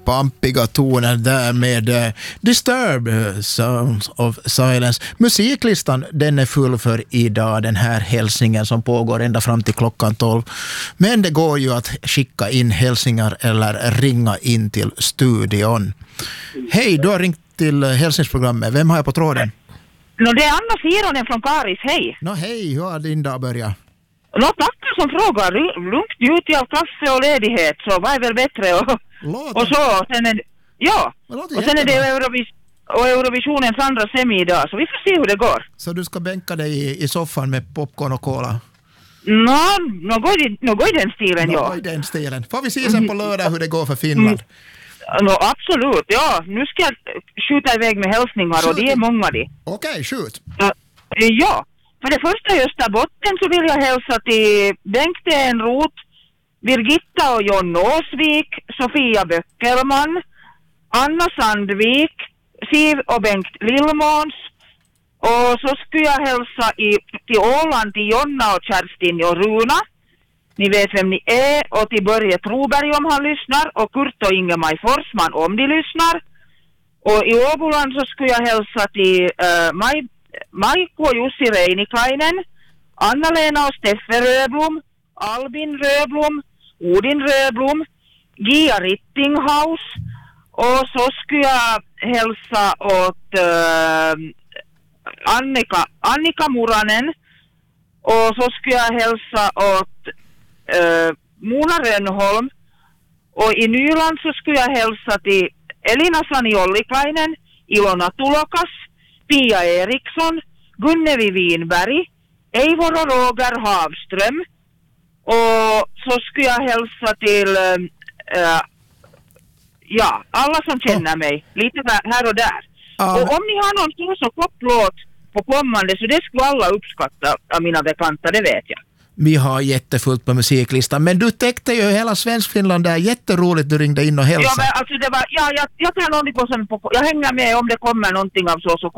pampiga toner där med Disturbed, Sounds of Silence. Musiklistan, den är full för idag, den här hälsningen som pågår ända fram till klockan 12. Men det går ju att skicka in hälsningar eller ringa in till studion. Hej, du har ringt till hälsningsprogrammet. Vem har jag på tråden? Det är Anna Sironen från Karis, hej. Hej, hur har din dag börjat? Tackar som frågar, lugnt njuter av kaffe och ledighet, så vad är väl bättre och så, sen är, ja, och sen är det Eurovisionens andra semi idag, så vi får se hur det går. Så du ska bänka dig i soffan med popcorn och cola? Något i den stilen, ja. Något i den stilen. Får vi se sen på lördag hur det går för Finland? Absolut, ja. Nu ska jag skjuta iväg med hälsningar och det är många det. Okej, skjut. Ja. För det första i Österbotten så vill jag hälsa till Bengt Enroth, Birgitta och John Åsvik, Sofia Böckelman, Anna Sandvik, Siv och Bengt Lillmåns. Och så skulle jag hälsa till Åland, till Jonna och Kerstin och Runa. Ni vet vem ni är. Och till Börje Troberg om han lyssnar. Och Kurt och Ingemaj Forsman om de lyssnar. Och i Åboland så skulle jag hälsa till Maiko och Jussi Reinikainen, Anna-Lena och Steffe Röblom, Albin Röblom, Odin Röblom, Gia Rittinghaus. Och så skulle jag hälsa åt Annika Muranen. Och så skulle jag hälsa åt Mona Rönnholm. Och i Nyland så skulle jag hälsa till Elina Sani-Ollikainen, Ilona Tulokas, Pia Eriksson, Gunnevi Winberg, Eivor och Roger Havström. Och så skulle jag hälsa till alla som känner mig, lite här och där. Och om ni har någon så kopplåt på kommande, så det skulle alla uppskatta av mina bekanta, det vet jag. Vi har jättefullt på musiklistan, men du täckte ju hela Svenskfinland där, jätteroligt du ringde in och hälsade. Ja, men alltså det var, jag tar någonting jag hänger med om det kommer någonting av så